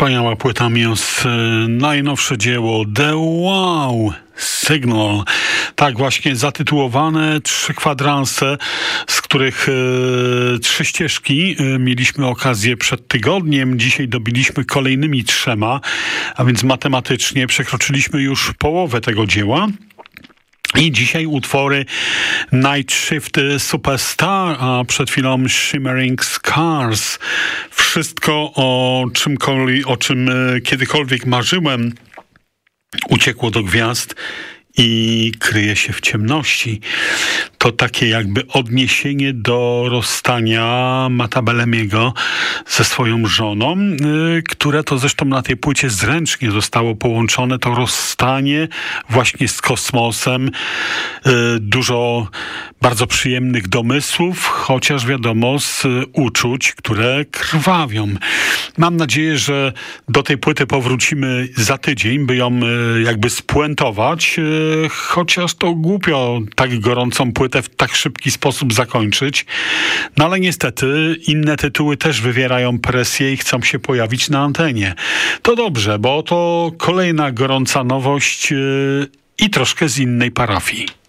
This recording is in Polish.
Wspaniała płyta Muse, najnowsze dzieło The Wow Signal. Tak właśnie zatytułowane, 3 kwadranse, z których 3 ścieżki mieliśmy okazję przed tygodniem. Dzisiaj dobiliśmy kolejnymi 3, a więc matematycznie przekroczyliśmy już połowę tego dzieła. I dzisiaj utwory Night Shift Superstar, a przed chwilą Shimmering Scars. Wszystko o czym kiedykolwiek marzyłem, uciekło do gwiazd i kryje się w ciemności. To takie jakby odniesienie do rozstania Matta Bellamy'ego ze swoją żoną, które to zresztą na tej płycie zręcznie zostało połączone, to rozstanie właśnie z kosmosem. Dużo bardzo przyjemnych domysłów, chociaż wiadomo z uczuć, które krwawią. Mam nadzieję, że do tej płyty powrócimy za tydzień, by ją jakby spuentować, chociaż to głupio tak gorącą płytę w tak szybki sposób zakończyć. No ale niestety inne tytuły też wywierają presję i chcą się pojawić na antenie. To dobrze, bo to kolejna gorąca nowość i troszkę z innej parafii.